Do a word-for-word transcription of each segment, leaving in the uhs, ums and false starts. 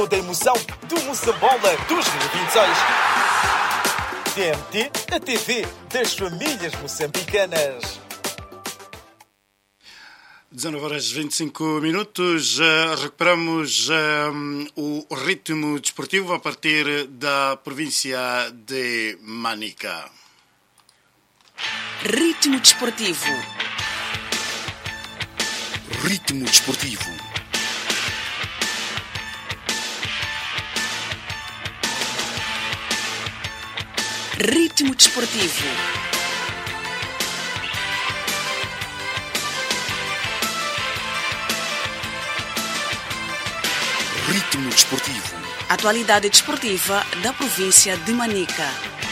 Toda a emoção do Moçambola dois mil e vinte e seis. T M T, a T V das famílias moçambicanas. dezenove horas e vinte e cinco minutos, uh, recuperamos uh, o ritmo desportivo a partir da província de Manica. Ritmo desportivo. Ritmo desportivo. Ritmo desportivo. Ritmo desportivo. Atualidade desportiva da província de Manica.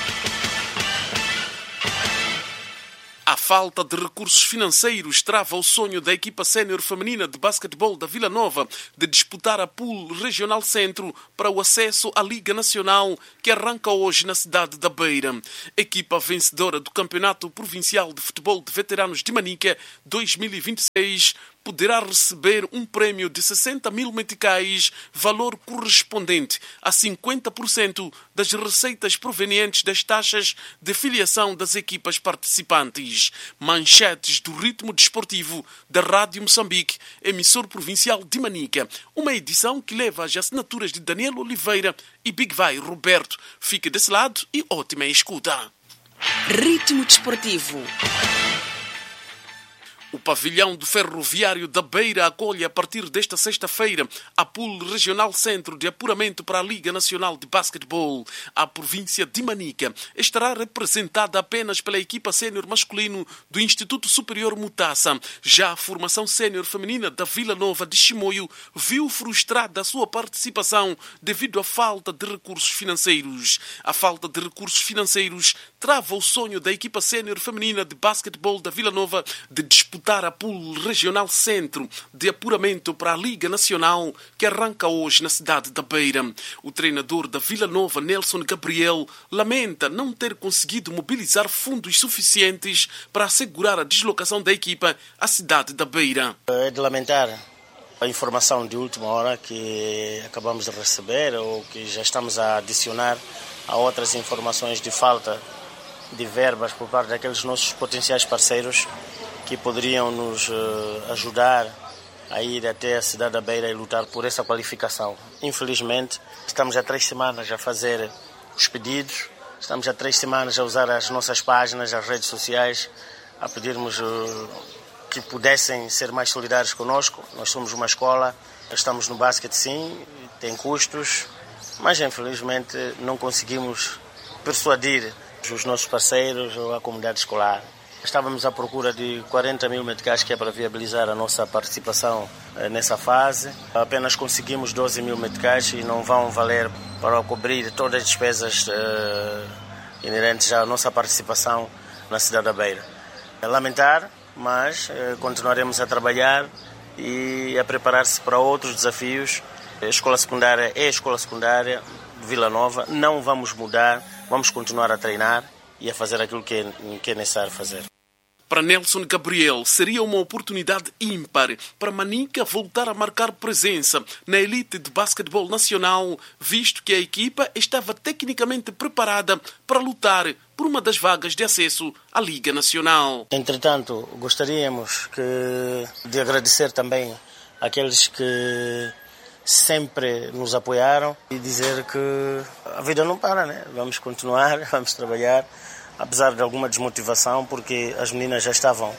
A falta de recursos financeiros trava o sonho da equipa sénior feminina de basquetebol da Vila Nova de disputar a Pool Regional Centro para o acesso à Liga Nacional, que arranca hoje na cidade da Beira. Equipa vencedora do Campeonato Provincial de Futebol de Veteranos de Manica dois mil e vinte e seis poderá receber um prêmio de sessenta mil meticais, valor correspondente a cinquenta por cento das receitas provenientes das taxas de filiação das equipas participantes. Manchetes do ritmo desportivo da Rádio Moçambique, emissor provincial de Manica. Uma edição que leva as assinaturas de Daniel Oliveira e Big Vai Roberto. Fique desse lado e ótima escuta. Ritmo desportivo. O pavilhão do Ferroviário da Beira acolhe a partir desta sexta-feira a Pool Regional Centro de Apuramento para a Liga Nacional de Basquetebol. A província de Manica estará representada apenas pela equipa sénior masculino do Instituto Superior Mutassa. Já a formação sénior feminina da Vila Nova de Chimoio viu frustrada a sua participação devido à falta de recursos financeiros. A falta de recursos financeiros trava o sonho da equipa sénior feminina de basquetebol da Vila Nova de disputar a Pool Regional Centro de Apuramento para a Liga Nacional, que arranca hoje na cidade da Beira. O treinador da Vila Nova, Nelson Gabriel, lamenta não ter conseguido mobilizar fundos suficientes para assegurar a deslocação da equipa à cidade da Beira. É de lamentar a informação de última hora que acabamos de receber ou que já estamos a adicionar a outras informações de falta de verbas por parte daqueles nossos potenciais parceiros que poderiam nos ajudar a ir até a cidade da Beira e lutar por essa qualificação. Infelizmente, estamos há três semanas a fazer os pedidos, estamos há três semanas a usar as nossas páginas, as redes sociais, a pedirmos que pudessem ser mais solidários conosco. Nós somos uma escola, estamos no basquete sim, tem custos, mas infelizmente não conseguimos persuadir os nossos parceiros ou a comunidade escolar. Estávamos à procura de quarenta mil meticais, que é para viabilizar a nossa participação nessa fase. Apenas conseguimos doze mil meticais e não vão valer para cobrir todas as despesas uh, inerentes à nossa participação na cidade da Beira. É lamentar, mas uh, continuaremos a trabalhar e a preparar-se para outros desafios. A escola secundária é a escola secundária de Vila Nova, não vamos mudar, vamos continuar a treinar e a fazer aquilo que é, que é necessário fazer. Para Nelson Gabriel, seria uma oportunidade ímpar para Manica voltar a marcar presença na elite de basquetebol nacional, visto que a equipa estava tecnicamente preparada para lutar por uma das vagas de acesso à Liga Nacional. Entretanto, gostaríamos que, de agradecer também àqueles que sempre nos apoiaram e dizer que a vida não para, né? Vamos continuar, vamos trabalhar, apesar de alguma desmotivação, porque as meninas já estavam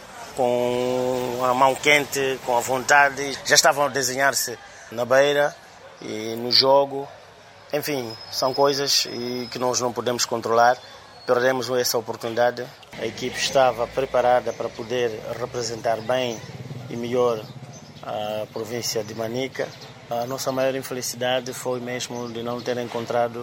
com a mão quente, com a vontade, já estavam a desenhar-se na beira e no jogo. Enfim, são coisas que nós não podemos controlar. Perdemos essa oportunidade. A equipe estava preparada para poder representar bem e melhor a província de Manica. A nossa maior infelicidade foi mesmo de não ter encontrado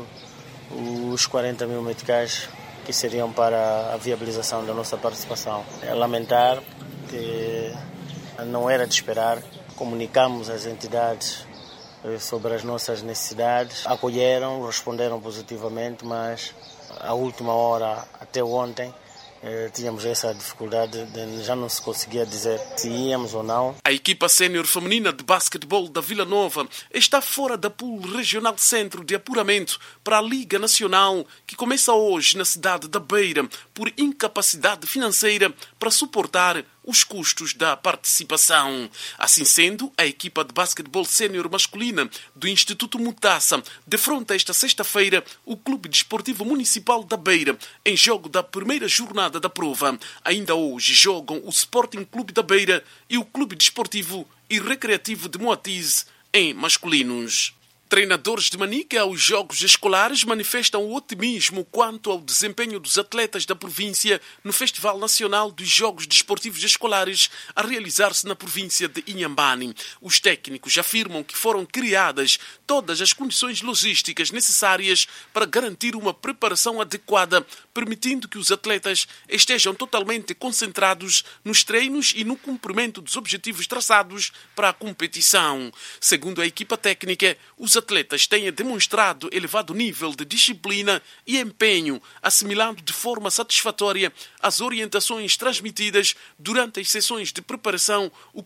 os quarenta mil meticais que seriam para a viabilização da nossa participação. É lamentar que não era de esperar. Comunicamos às entidades sobre as nossas necessidades, acolheram, responderam positivamente, mas à última hora, até ontem, eh, tínhamos essa dificuldade de já não se conseguia dizer se íamos ou não. A equipa sénior feminina de basquetebol da Vila Nova está fora da Pool Regional Centro de Apuramento para a Liga Nacional, que começa hoje na cidade da Beira, por incapacidade financeira para suportar os custos da participação. Assim sendo, a equipa de basquetebol sénior masculina do Instituto Mutaça defronta esta sexta-feira o Clube Desportivo Municipal da Beira em jogo da primeira jornada da prova. Ainda hoje jogam o Sporting Clube da Beira e o Clube Desportivo e Recreativo de Moatize em masculinos. Treinadores de Manica aos Jogos Escolares manifestam o otimismo quanto ao desempenho dos atletas da província no Festival Nacional dos Jogos Desportivos Escolares a realizar-se na província de Inhambane. Os técnicos afirmam que foram criadas todas as condições logísticas necessárias para garantir uma preparação adequada, permitindo que os atletas estejam totalmente concentrados nos treinos e no cumprimento dos objetivos traçados para a competição. Segundo a equipa técnica, os atletas têm demonstrado elevado nível de disciplina e empenho, assimilando de forma satisfatória as orientações transmitidas durante as sessões de preparação, o